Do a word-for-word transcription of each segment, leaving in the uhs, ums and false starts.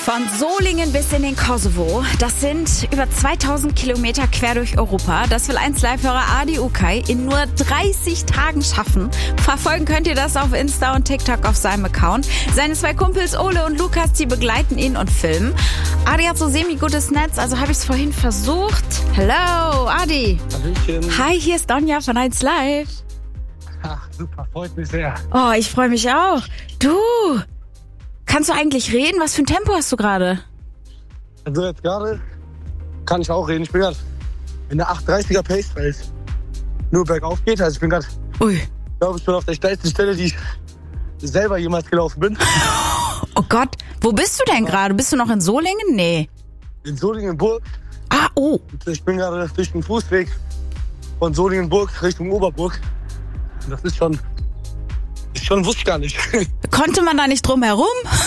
Von Solingen bis in den Kosovo, das sind über zweitausend Kilometer quer durch Europa. Das will eins Live-Hörer Adi Okay in nur dreißig Tagen schaffen. Verfolgen könnt ihr das auf Insta und TikTok auf seinem Account. Seine zwei Kumpels Ole und Lukas, die begleiten ihn und filmen. Adi hat so semi-gutes Netz, also habe ich es vorhin versucht. Hello, Adi. Hallöchen. Hi, hier ist Donja von eins Live. Ach, super, freut mich sehr. Oh, ich freue mich auch. Du, kannst du eigentlich reden? Was für ein Tempo hast du gerade? Also jetzt gerade kann ich auch reden. Ich bin gerade in der acht dreißiger Pace, weil es nur bergauf geht. Also ich bin gerade, Ui. glaube ich, schon auf der steilsten Stelle, die ich selber jemals gelaufen bin. Oh Gott, wo bist du denn gerade? Bist du noch in Solingen? Nee. In Solingenburg. Ah, oh. Und ich bin gerade durch den Fußweg von Solingenburg Richtung Oberburg. Und das ist schon, ist schon, wusste ich gar nicht. Konnte man da nicht drum herum?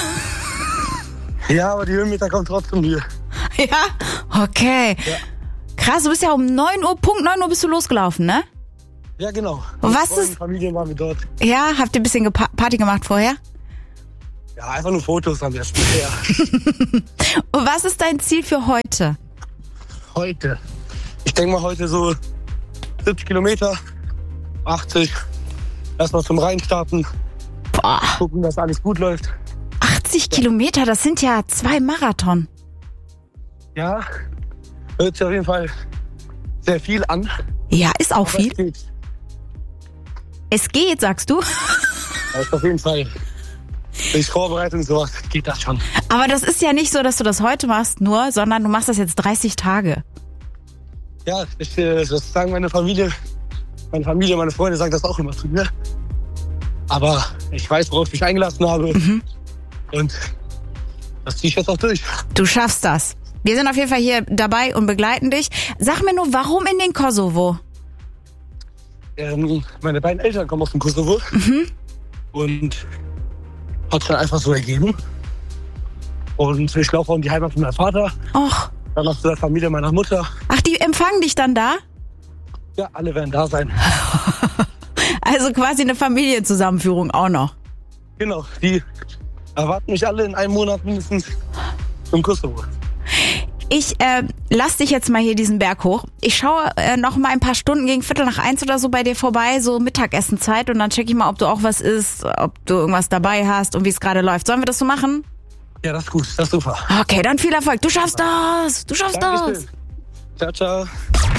Ja, aber die Höhenmeter kommen trotzdem hier. Ja? Okay. Ja. Krass, du bist ja um neun Uhr, Punkt neun Uhr bist du losgelaufen, ne? Ja, genau. Und was Mit Freunden, ist- Familie waren wir dort. Ja, habt ihr ein bisschen gepa- Party gemacht vorher? Ja, einfach nur Fotos haben wir später. Ja. Und was ist dein Ziel für heute? Heute. Ich denke mal heute so siebzig Kilometer, achtzig. Erstmal zum Reinstarten, Boah, gucken, dass alles gut läuft. achtzig Kilometer, das sind ja zwei Marathon. Ja, hört sich auf jeden Fall sehr viel an. Ja, ist auch Aber es viel. geht. Es geht, sagst du? Das ist auf jeden Fall. Durch Vorbereitung und sowas geht das schon. Aber das ist ja nicht so, dass du das heute machst nur, sondern du machst das jetzt dreißig Tage. Ja, ich, äh, das sagen meine Familie, meine Familie, meine Freunde sagen das auch immer zu mir. Aber ich weiß, worauf ich mich eingelassen habe. Mhm. Und das ziehe ich jetzt auch durch. Du schaffst das. Wir sind auf jeden Fall hier dabei und begleiten dich. Sag mir nur, warum in den Kosovo? Ähm, meine beiden Eltern kommen aus dem Kosovo. Mhm. Und hat sich dann einfach so ergeben. Und ich laufe auch in die Heimat von meinem Vater. Och, Dann noch zu der Familie meiner Mutter. ach, die empfangen dich dann da? Ja, alle werden da sein. Also quasi eine Familienzusammenführung auch noch. Genau, die erwarten mich alle in einem Monat mindestens zum Kosovo. Ich äh, lass dich jetzt mal hier diesen Berg hoch. Ich schaue äh, noch mal ein paar Stunden gegen Viertel nach eins oder so bei dir vorbei, so Mittagessenzeit. Und dann check ich mal, ob du auch was isst, ob du irgendwas dabei hast und wie es gerade läuft. Sollen wir das so machen? Ja, das ist gut, das ist super. Okay, dann viel Erfolg. Du schaffst das. Du schaffst das. Dankeschön. Ciao, ciao.